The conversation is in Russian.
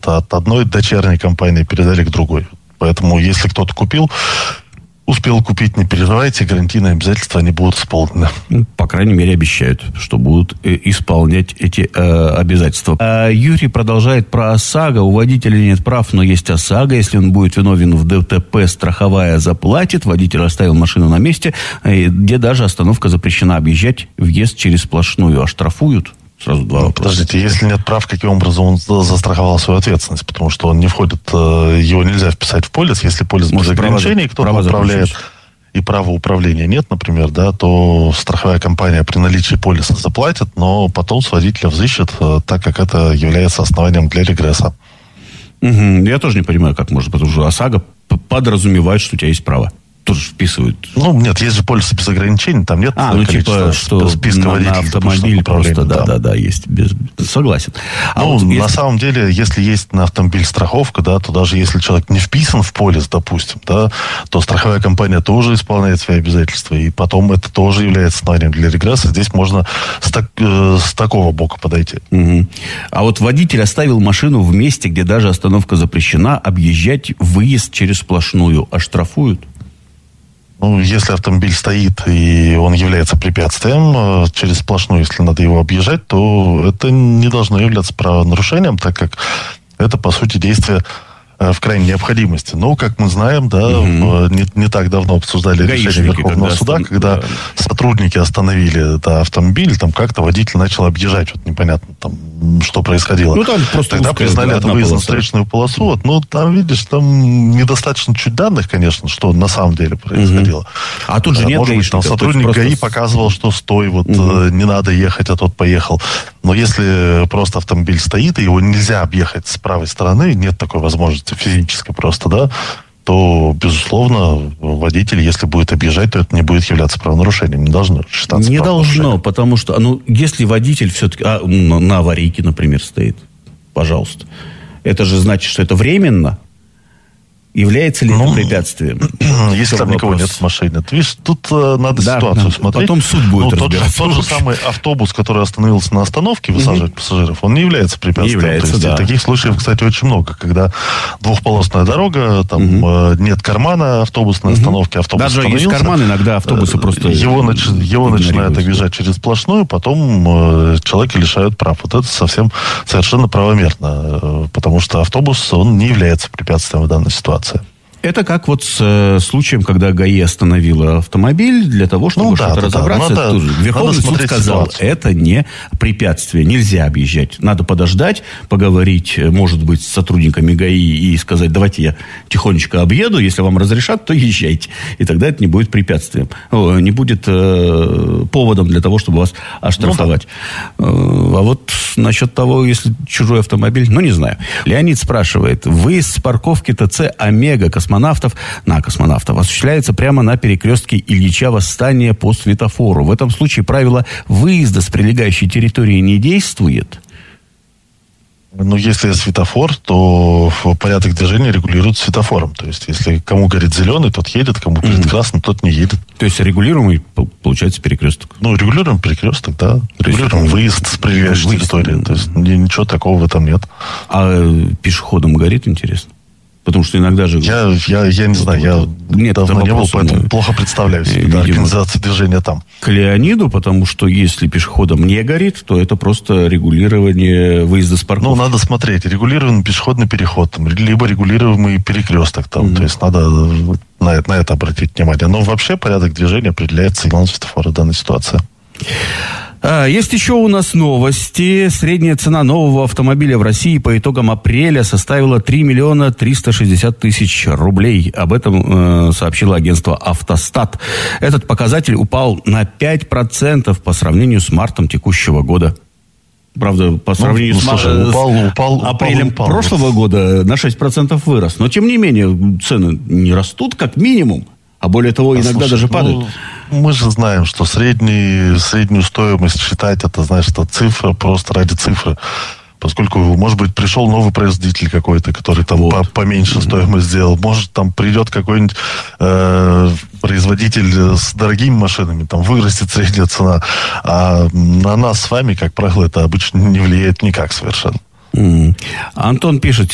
это от одной дочерней компании передали к другой. Поэтому, если кто-то успел купить, не переживайте, гарантийные обязательства не будут исполнены. По крайней мере, обещают, что будут исполнять эти обязательства. Юрий продолжает про ОСАГО. У водителя нет прав, но есть ОСАГО. Если он будет виновен в ДТП, страховая заплатит. Водитель оставил машину на месте, где даже остановка запрещена. Объезжать въезд через сплошную. Оштрафуют? Сразу два вопроса. Подождите, если нет прав, каким образом он застраховал свою ответственность? Потому что он не входит, его нельзя вписать в полис. Если полис без ограничений, кто-то управляет, и права управления нет, например, да, то страховая компания при наличии полиса заплатит, но потом с водителя взыщет, так как это является основанием для регресса. Я тоже не понимаю, как можно, потому что ОСАГО подразумевает, что у тебя есть право. Тоже вписывают. Нет, есть же полисы без ограничений, там нет типа, что списка водителей. На автомобиль просто, да, есть. Согласен. На самом деле, если есть на автомобиль страховка, да, то даже если человек не вписан в полис, допустим, да, то страховая компания тоже исполняет свои обязательства, и потом это тоже является основанием для регресса. Здесь можно с такого бока подойти. А вот водитель оставил машину в месте, где даже остановка запрещена, объезжать выезд через сплошную. Оштрафуют? Если автомобиль стоит и он является препятствием через сплошную, если надо его объезжать, то это не должно являться правонарушением, так как это, по сути, действие в крайней необходимости. Но, как мы знаем, да, не так давно обсуждали решение Верховного суда, когда сотрудники остановили автомобиль, там как-то водитель начал объезжать, вот непонятно, там, что происходило. Тогда признали это выезд на встречную полосу. Там, видишь, там недостаточно чуть данных, конечно, что на самом деле происходило. А тут же нет может быть, там сотрудник ГАИ показывал, что стой, не надо ехать, а тот поехал. Но если просто автомобиль стоит, и его нельзя объехать с правой стороны, нет такой возможности физически просто, да, то, безусловно, водитель, если будет объезжать, то это не будет являться правонарушением. Не должно считаться Не должно, потому что, если водитель все-таки на аварийке, например, стоит, пожалуйста, это же значит, что это временно. Является ли это препятствием? Если там никого нет в машине. Ты видишь, тут надо ситуацию смотреть. Потом суд будет разбираться. Тот же самый автобус, который остановился на остановке, высаживает пассажиров, он не является препятствием. Не является, да. Таких случаев, кстати, очень много. Когда двухполосная дорога, там нет кармана автобусной остановки, автобус даже остановился. Есть карман, иногда автобусы просто... Его начинают объезжать через сплошную, потом человека лишают прав. Вот это совершенно правомерно. Потому что автобус, он не является препятствием в данной ситуации. Это как вот с случаем, когда ГАИ остановила автомобиль для того, чтобы что-то разобраться. Верховный суд сказал, это не препятствие, нельзя объезжать. Надо подождать, поговорить, может быть, с сотрудниками ГАИ и сказать, давайте я тихонечко объеду, если вам разрешат, то езжайте. И тогда это не будет препятствием. Не будет поводом для того, чтобы вас оштрафовать. А вот насчет того, если чужой автомобиль, не знаю. Леонид спрашивает, выезд с парковки ТЦ «Омега» космонавтов осуществляется прямо на перекрестке Ильича Восстания по светофору. В этом случае правило выезда с прилегающей территории не действует? Если светофор, то порядок движения регулирует светофором. То есть, если кому горит зеленый, тот едет, кому горит красный, тот не едет. То есть, регулируемый, получается, перекресток? Регулируем перекресток, да. Регулируем выезд с прилегающей территории. То есть, ничего такого в этом нет. А пешеходом горит, интересно? Потому что иногда же... Я не знаю, я давно не был, поэтому плохо представляю себе организацию движения там. К Леониду, потому что если пешеходом не горит, то это просто регулирование выезда с парковки. Надо смотреть. Регулированный пешеходный переход, там, либо регулируемый перекресток. Там, то есть надо на это обратить внимание. Но вообще порядок движения определяется сигналом светофора в данной ситуации. Есть еще у нас новости. Средняя цена нового автомобиля в России по итогам апреля составила 3 миллиона 360 тысяч рублей. Об этом сообщило агентство «Автостат». Этот показатель упал на 5% по сравнению с мартом текущего года. Правда, по сравнению с апрелем прошлого года на 6% вырос. Но, тем не менее, цены не растут, как минимум. А более того, иногда даже падают. Мы же знаем, что среднюю стоимость считать, это, знаешь, это цифра просто ради цифры. Поскольку, может быть, пришел новый производитель какой-то, который там поменьше стоимость сделал. Может, там придет какой-нибудь производитель с дорогими машинами, там вырастет средняя цена. А на нас с вами, как правило, это обычно не влияет никак совершенно. Антон пишет,